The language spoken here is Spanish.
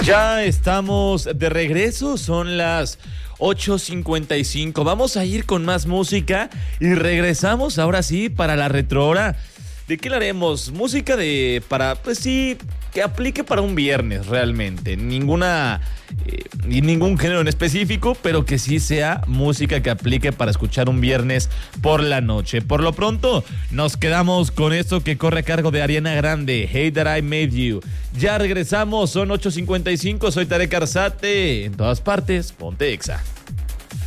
Ya estamos de regreso, son las 8:55. Vamos a ir con más música y regresamos ahora sí para la retrohora. ¿De qué le haremos? Música pues sí, que aplique para un viernes realmente. Ningún género en específico, pero que sí sea música que aplique para escuchar un viernes por la noche. Por lo pronto, nos quedamos con esto que corre a cargo de Ariana Grande, Hey That I Made You. Ya regresamos, son 8:55, soy Tarek Arzate. En todas partes, ponte Exa.